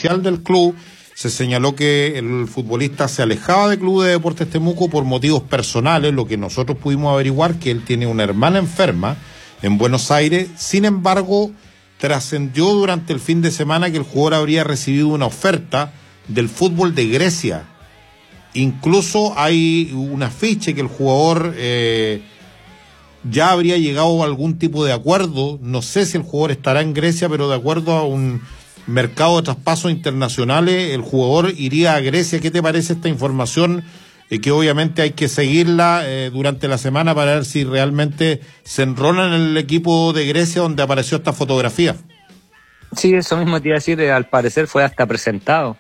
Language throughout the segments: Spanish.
oficial del club, se señaló que el futbolista se alejaba del Club de Deportes Temuco por motivos personales, lo que nosotros pudimos averiguar, que él tiene una hermana enferma en Buenos Aires. Sin embargo, trascendió durante el fin de semana que el jugador habría recibido una oferta del fútbol de Grecia. Incluso hay un afiche que el jugador ya habría llegado a algún tipo de acuerdo. No sé si el jugador estará en Grecia, pero de acuerdo a un mercado de traspasos internacionales, el jugador iría a Grecia. ¿Qué te parece esta información? Que obviamente hay que seguirla durante la semana para ver si realmente se enrola en el equipo de Grecia donde apareció esta fotografía. Sí, eso mismo te iba a decir, al parecer fue hasta presentado.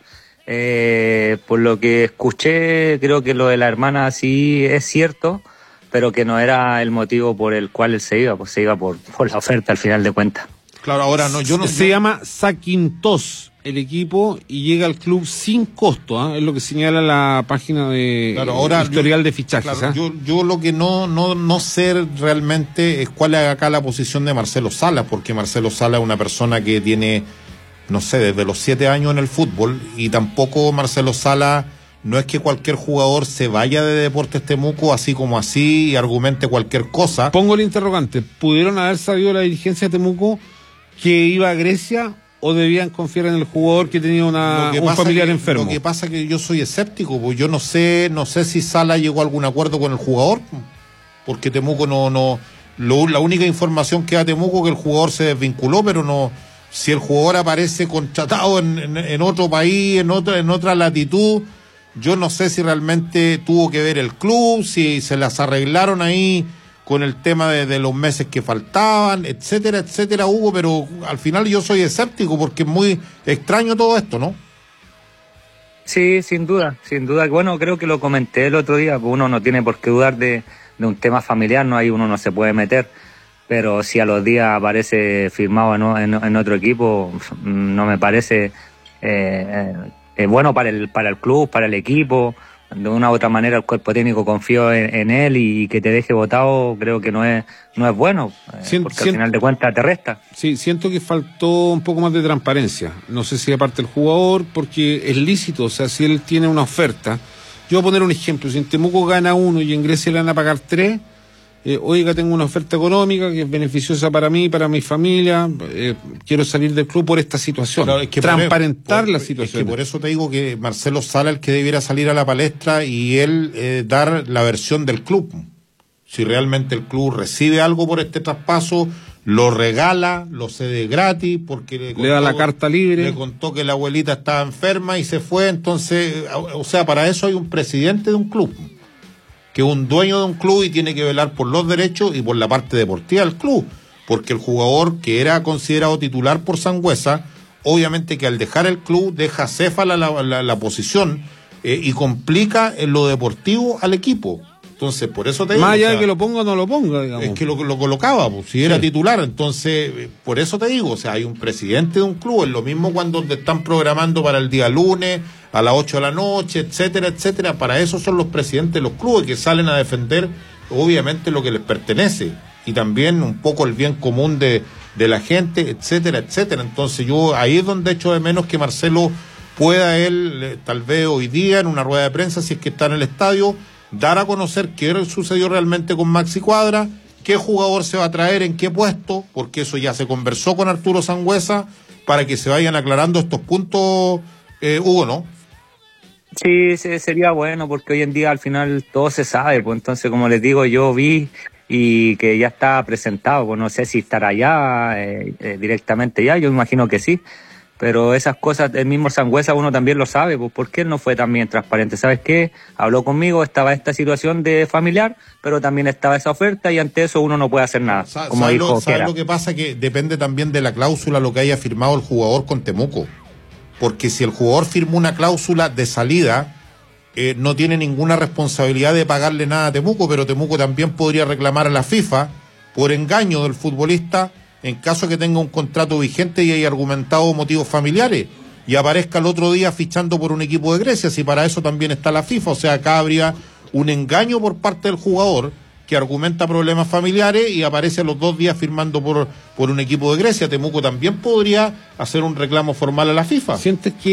Por lo que escuché, creo que lo de la hermana sí es cierto, pero que no era el motivo por el cual él se iba, pues se iba por la oferta al final de cuentas. Claro, ahora no, yo no se llama Zakynthos el equipo y llega al club sin costo, es lo que señala la página de historial de fichajes. Claro, yo lo que no sé realmente es cuál es acá la posición de Marcelo Salas, porque Marcelo Salas es una persona que tiene, no sé, desde los 7 años en el fútbol, y tampoco Marcelo Salas, no es que cualquier jugador se vaya de Deportes Temuco así como así y argumente cualquier cosa. Pongo el interrogante, ¿pudieron haber sabido la dirigencia de Temuco que iba a Grecia o debían confiar en el jugador que tenía un familiar enfermo? Lo que pasa es que yo soy escéptico, pues yo no sé si Salas llegó a algún acuerdo con el jugador, porque Temuco la única información que da Temuco es que el jugador se desvinculó, pero no. Si el jugador aparece contratado en otro país, en otra latitud, yo no sé si realmente tuvo que ver el club, si se las arreglaron ahí con el tema de los meses que faltaban, etcétera, Hugo, pero al final yo soy escéptico porque es muy extraño todo esto, ¿no? Sí, sin duda. Bueno, creo que lo comenté el otro día, pues uno no tiene por qué dudar de un tema familiar, no, ahí uno no se puede meter. Pero si a los días aparece firmado en otro equipo, no me parece bueno para el club, para el equipo. De una u otra manera el cuerpo técnico confió en él, y que te deje botado creo que no es bueno, porque al final de cuentas te resta. Sí, siento que faltó un poco más de transparencia. No sé si aparte el jugador, porque es lícito, o sea, si él tiene una oferta. Yo voy a poner un ejemplo, si en Temuco gana 1 y en Grecia le van a pagar 3, oiga, tengo una oferta económica que es beneficiosa para mí, para mi familia, quiero salir del club por esta situación. Claro, es que transparentar la situación. Es que por eso te digo que Marcelo Salas el que debiera salir a la palestra y él dar la versión del club. Si realmente el club recibe algo por este traspaso, lo regala, lo cede gratis, porque le da la carta libre. Le contó que la abuelita estaba enferma y se fue. Entonces, o sea, para eso hay un presidente de un club, que es un dueño de un club y tiene que velar por los derechos y por la parte deportiva del club, porque el jugador que era considerado titular por Sangüesa, obviamente que al dejar el club deja céfala la posición y complica en lo deportivo al equipo. Entonces, por eso te digo... Más allá de que lo ponga o no lo ponga, digamos. Es que lo colocaba, pues, si era titular. Entonces, por eso te digo, o sea, hay un presidente de un club, es lo mismo cuando te están programando para el día lunes, a las 8 de la noche, etcétera. Para eso son los presidentes de los clubes, que salen a defender, obviamente, lo que les pertenece. Y también un poco el bien común de la gente, etcétera. Entonces, yo ahí es donde echo de menos que Marcelo pueda él, tal vez hoy día, en una rueda de prensa, si es que está en el estadio, dar a conocer qué sucedió realmente con Maxi Cuadra, qué jugador se va a traer, en qué puesto, porque eso ya se conversó con Arturo Sangüesa, para que se vayan aclarando estos puntos, Hugo, ¿no? Sí, sería bueno, porque hoy en día al final todo se sabe, pues entonces, como les digo, yo vi y que ya está presentado, pues no sé si estará ya directamente ya, yo imagino que sí. Pero esas cosas, el mismo Sangüesa uno también lo sabe, pues ¿por qué él no fue también transparente? ¿Sabes qué? Habló conmigo, estaba esta situación de familiar, pero también estaba esa oferta, y ante eso uno no puede hacer nada. Como dijo ¿sabes lo que pasa? Que depende también de la cláusula lo que haya firmado el jugador con Temuco. Porque si el jugador firmó una cláusula de salida, no tiene ninguna responsabilidad de pagarle nada a Temuco, pero Temuco también podría reclamar a la FIFA por engaño del futbolista en caso que tenga un contrato vigente y haya argumentado motivos familiares y aparezca el otro día fichando por un equipo de Grecia, si para eso también está la FIFA. O sea, acá habría un engaño por parte del jugador que argumenta problemas familiares y aparece a los 2 días firmando por un equipo de Grecia. Temuco también podría hacer un reclamo formal a la FIFA. ¿Sientes que